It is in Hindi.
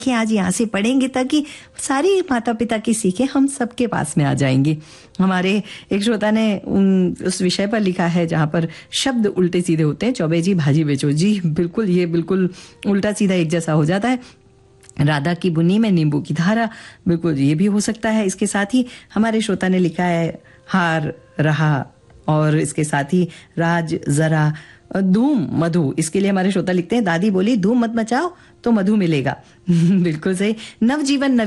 कि आज यहाँ से पढ़ेंगे ताकि सारी माता पिता की सीखें हम सबके पास में आ जाएंगी। हमारे एक श्रोता ने उस विषय पर लिखा है जहाँ पर शब्द उल्टे सीधे होते हैं, चौबे जी भाजी बेचो। जी बिल्कुल, ये बिल्कुल उल्टा सीधा एक जैसा हो जाता है। राधा की बुनी में नींबू की धारा, बिल्कुल ये भी हो सकता है। इसके साथ ही हमारे श्रोता ने लिखा है हार रहा, और इसके साथ ही राज जरा धूम मधु। इसके लिए हमारे श्रोता लिखते हैं दादी बोली धूम मत मचाओ तो मधु मिलेगा। बिल्कुल सही। नवजीवन